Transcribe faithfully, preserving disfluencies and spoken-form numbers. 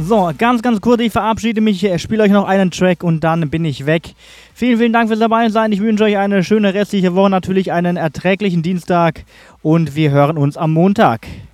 So, ganz, ganz kurz, ich verabschiede mich, spiele euch noch einen Track und dann bin ich weg. Vielen, vielen Dank fürs dabei sein. Ich wünsche euch eine schöne restliche Woche, natürlich einen erträglichen Dienstag und wir hören uns am Montag.